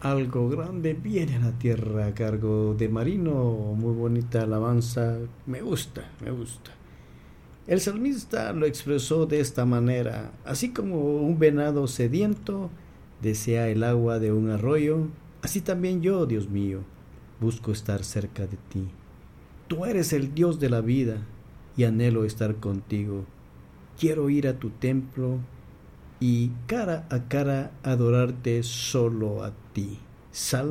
Algo grande viene a la tierra a cargo de Marino. Muy bonita alabanza. Me gusta, me gusta. El salmista lo expresó de esta manera: así como un venado sediento desea el agua de un arroyo, así también yo, Dios mío, busco estar cerca de ti. Tú eres el Dios de la vida y anhelo estar contigo. Quiero ir a tu templo y cara a cara adorarte solo a ti. Salmo